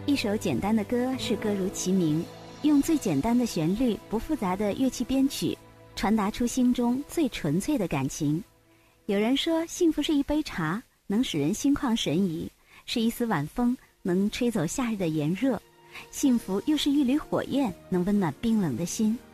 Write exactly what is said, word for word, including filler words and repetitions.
一首简单的歌是歌如其名，用最简单的旋律、不复杂的乐器编曲，传达出心中最纯粹的感情。有人说，幸福是一杯茶，能使人心旷神怡；是一丝晚风，能吹走夏日的炎热；幸福又是一缕火焰，能温暖冰冷的心。